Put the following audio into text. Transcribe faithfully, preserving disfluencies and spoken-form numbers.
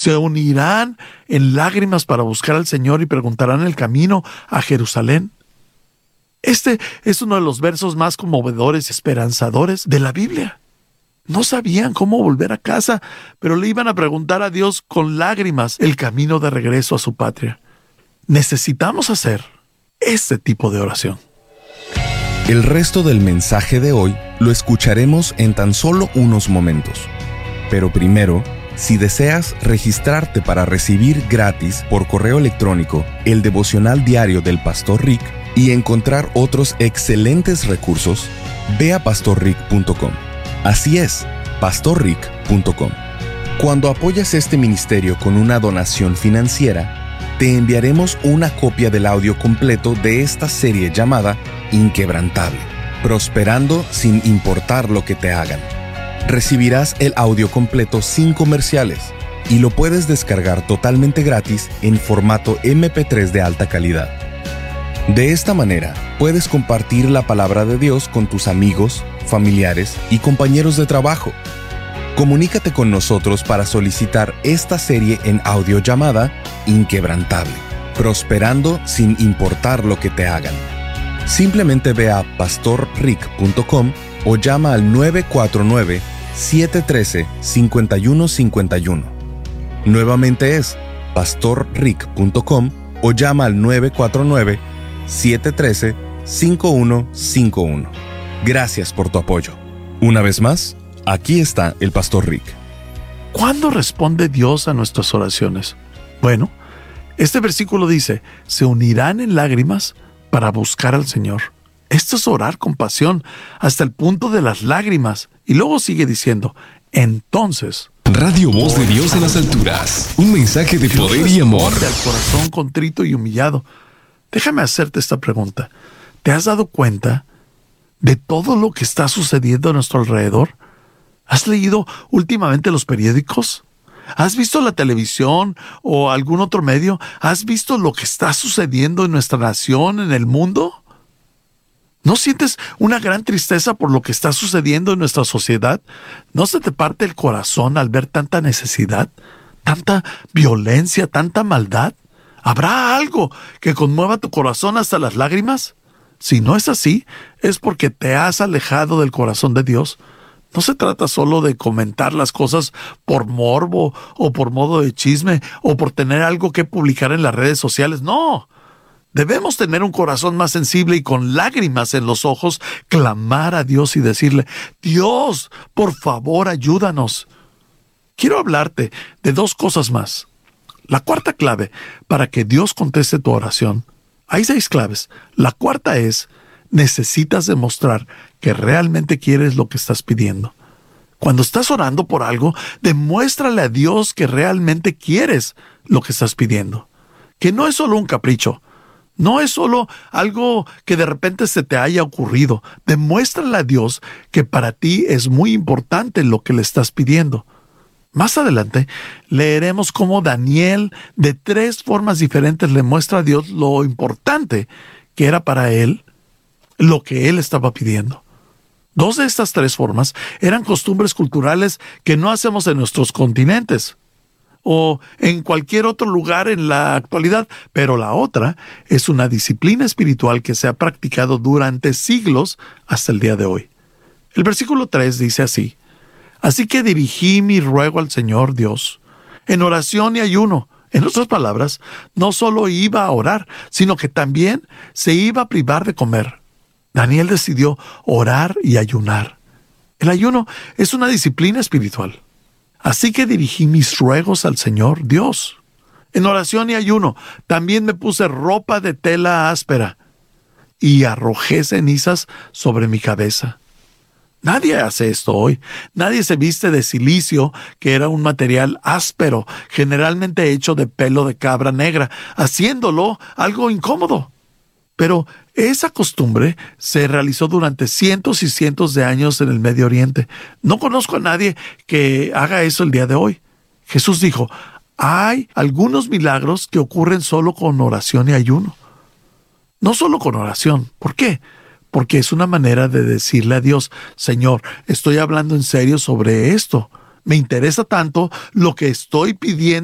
Se unirán en lágrimas para buscar al Señor y preguntarán el camino a Jerusalén. Este es uno de los versos más conmovedores y esperanzadores de la Biblia. No sabían cómo volver a casa, pero le iban a preguntar a Dios con lágrimas el camino de regreso a su patria. Necesitamos hacer este tipo de oración. El resto del mensaje de hoy lo escucharemos en tan solo unos momentos. Pero primero, si deseas registrarte para recibir gratis por correo electrónico el devocional diario del Pastor Rick y encontrar otros excelentes recursos, ve a pastor rick punto com. Así es, pastor rick punto com. Cuando apoyas este ministerio con una donación financiera, te enviaremos una copia del audio completo de esta serie llamada Inquebrantable, prosperando sin importar lo que te hagan. Recibirás el audio completo sin comerciales y lo puedes descargar totalmente gratis en formato eme pe tres de alta calidad. De esta manera, puedes compartir la palabra de Dios con tus amigos, familiares y compañeros de trabajo. Comunícate con nosotros para solicitar esta serie en audio llamada Inquebrantable, prosperando sin importar lo que te hagan. Simplemente ve a pastor rick punto com o llama al nueve cuatro nueve, siete uno tres, cinco uno cinco uno. Nuevamente es pastor rick punto com o llama al nueve cuatro nueve, siete uno tres, cinco uno cinco uno. Gracias por tu apoyo. Una vez más, aquí está el Pastor Rick. ¿Cuándo responde Dios a nuestras oraciones? Bueno, este versículo dice, se unirán en lágrimas para buscar al Señor. Esto es orar con pasión hasta el punto de las lágrimas. Y luego sigue diciendo, entonces... Radio Voz de Dios en las alturas. Un mensaje de poder y amor. Al corazón contrito y humillado. Déjame hacerte esta pregunta. ¿Te has dado cuenta de todo lo que está sucediendo a nuestro alrededor? ¿Has leído últimamente los periódicos? ¿Has visto la televisión o algún otro medio? ¿Has visto lo que está sucediendo en nuestra nación, en el mundo? ¿No sientes una gran tristeza por lo que está sucediendo en nuestra sociedad? ¿No se te parte el corazón al ver tanta necesidad, tanta violencia, tanta maldad? ¿Habrá algo que conmueva tu corazón hasta las lágrimas? Si no es así, es porque te has alejado del corazón de Dios. No se trata solo de comentar las cosas por morbo o por modo de chisme o por tener algo que publicar en las redes sociales. No, debemos tener un corazón más sensible y con lágrimas en los ojos clamar a Dios y decirle, Dios, por favor, ayúdanos. Quiero hablarte de dos cosas más. La cuarta clave para que Dios conteste tu oración. Hay seis claves. La cuarta es, necesitas demostrar que realmente quieres lo que estás pidiendo. Cuando estás orando por algo, demuéstrale a Dios que realmente quieres lo que estás pidiendo. Que no es solo un capricho. No es solo algo que de repente se te haya ocurrido. Demuéstrale a Dios que para ti es muy importante lo que le estás pidiendo. Más adelante, leeremos cómo Daniel, de tres formas diferentes, le muestra a Dios lo importante que era para él lo que él estaba pidiendo. Dos de estas tres formas eran costumbres culturales que no hacemos en nuestros continentes o en cualquier otro lugar en la actualidad, pero la otra es una disciplina espiritual que se ha practicado durante siglos hasta el día de hoy. El versículo tres dice así, así que dirigí mi ruego al Señor Dios en oración y ayuno. En otras palabras, no solo iba a orar, sino que también se iba a privar de comer. Daniel decidió orar y ayunar. El ayuno es una disciplina espiritual. Así que dirigí mis ruegos al Señor Dios. En oración y ayuno, también me puse ropa de tela áspera y arrojé cenizas sobre mi cabeza. Nadie hace esto hoy. Nadie se viste de silicio, que era un material áspero, generalmente hecho de pelo de cabra negra, haciéndolo algo incómodo. Pero esa costumbre se realizó durante cientos y cientos de años en el Medio Oriente. No conozco a nadie que haga eso el día de hoy. Jesús dijo, hay algunos milagros que ocurren solo con oración y ayuno. No solo con oración. ¿Por qué? Porque es una manera de decirle a Dios, Señor, estoy hablando en serio sobre esto. Me interesa tanto lo que estoy pidiendo